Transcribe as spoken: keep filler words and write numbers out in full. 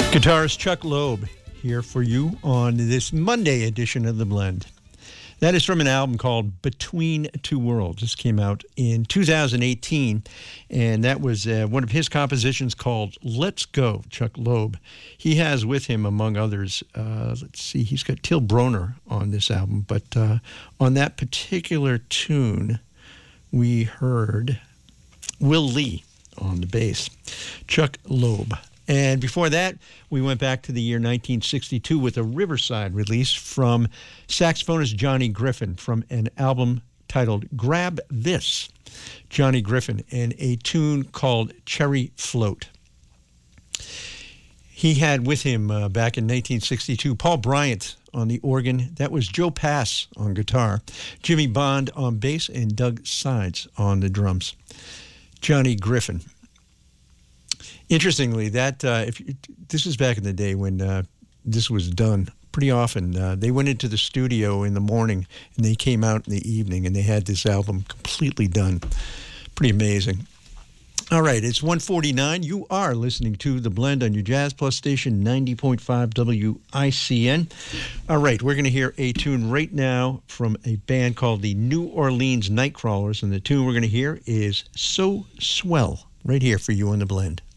Guitarist Chuck Loeb here for you on this Monday edition of The Blend. That is from an album called Between Two Worlds. This came out in two thousand eighteen, and that was uh, one of his compositions called Let's Go, Chuck Loeb. He has with him, among others, uh, let's see, he's got Till Broner on this album, but uh, on that particular tune, we heard Will Lee on the bass. Chuck Loeb. And before that, we went back to the year nineteen sixty-two with a Riverside release from saxophonist Johnny Griffin from an album titled Grab This, Johnny Griffin, and a tune called Cherry Float. He had with him uh, back in nineteen sixty-two Paul Bryant on the organ. That was Joe Pass on guitar, Jimmy Bond on bass, and Doug Sides on the drums. Johnny Griffin. Interestingly, that uh, if you, this is back in the day when uh, this was done pretty often. Uh, they went into the studio in the morning and they came out in the evening, and they had this album completely done. Pretty amazing. All right, it's one forty-nine. You are listening to The Blend on your Jazz Plus station, ninety point five W I C N. All right, we're going to hear a tune right now from a band called the New Orleans Nightcrawlers, and the tune we're going to hear is So Swell, right here for you on The Blend.